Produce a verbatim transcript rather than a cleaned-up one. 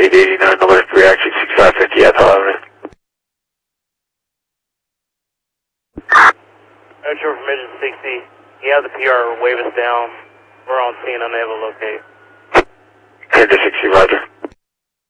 eight eighty-nine, the lift reaction sixty-five fifty at Avenue. Metro Information sixty, you have the P R wave us down. We're on scene, unable to locate. Head to sixty, roger.